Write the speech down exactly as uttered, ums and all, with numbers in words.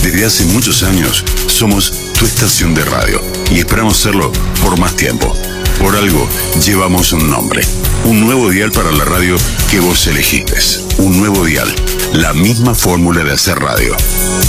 Desde hace muchos años somos tu estación de radio y esperamos serlo por más tiempo. Por algo llevamos un nombre. Un nuevo dial para la radio que vos elegiste. Un nuevo dial. La misma fórmula de hacer radio.